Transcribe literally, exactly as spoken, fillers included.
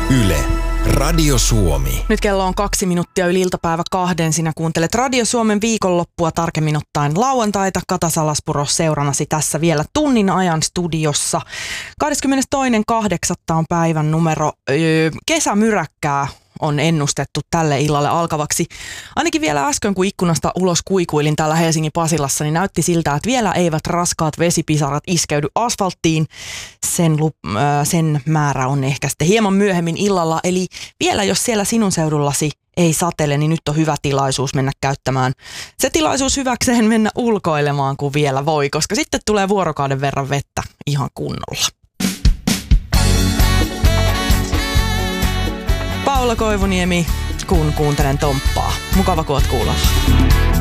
Yle, Radio Suomi. Nyt kello on kaksi minuuttia yli iltapäivä kahden. Sinä kuuntelet Radio Suomen viikonloppua, tarkemmin ottaen lauantaita. Kata Salaspuro seurannasi tässä vielä tunnin ajan studiossa. kahdeskymmenestoinen kahdeksatta on päivän numero. Öö, kesämyräkkää on ennustettu tälle illalle alkavaksi. Ainakin vielä äsken, kun ikkunasta ulos kuikuilin täällä Helsingin Pasilassa, niin näytti siltä, että vielä eivät raskaat vesipisarat iskeydy asfalttiin. Sen, lup- äh, sen määrä on ehkä sitten hieman myöhemmin illalla. Eli vielä jos siellä sinun seudullasi ei satele, niin nyt on hyvä tilaisuus mennä käyttämään se tilaisuus hyväkseen mennä ulkoilemaan, kun vielä voi, koska sitten tulee vuorokauden verran vettä ihan kunnolla. Paula Koivuniemi, kun kuuntelen Tomppaa. Mukava, kun oot kuulolla.